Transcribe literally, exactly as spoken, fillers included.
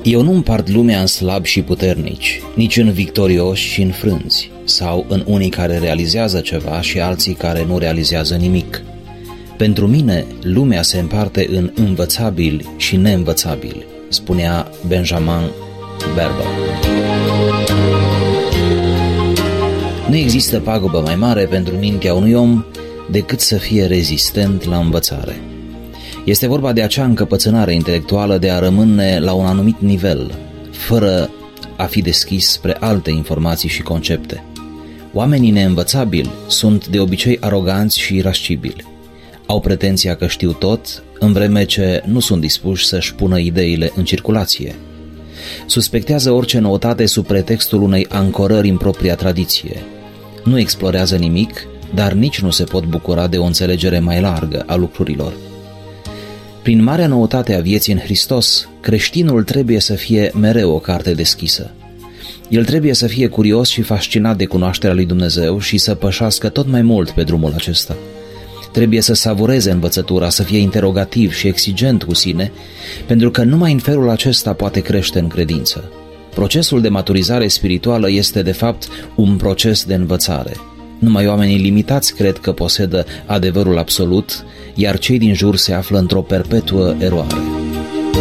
Eu nu împart lumea în slabi și puternici, nici în victorioși și înfrânți, sau în unii care realizează ceva și alții care nu realizează nimic. Pentru mine, lumea se împarte în învățabili și neînvățabili, spunea Benjamin Berber. Nu există pagubă mai mare pentru mintea unui om decât să fie rezistent la învățare. Este vorba de acea încăpățânare intelectuală de a rămâne la un anumit nivel, fără a fi deschis spre alte informații și concepte. Oamenii neînvățabili sunt de obicei aroganți și irascibili. Au pretenția că știu tot, în vreme ce nu sunt dispuși să-și pună ideile în circulație. Suspectează orice noutate sub pretextul unei ancorări în propria tradiție. Nu explorează nimic, dar nici nu se pot bucura de o înțelegere mai largă a lucrurilor. Prin marea noutate a vieții în Hristos, creștinul trebuie să fie mereu o carte deschisă. El trebuie să fie curios și fascinat de cunoașterea lui Dumnezeu și să pășească tot mai mult pe drumul acesta. Trebuie să savureze învățătura, să fie interogativ și exigent cu sine, pentru că numai în felul acesta poate crește în credință. Procesul de maturizare spirituală este, de fapt, un proces de învățare. Numai oamenii limitați cred că posedă adevărul absolut, iar cei din jur se află într-o perpetuă eroare.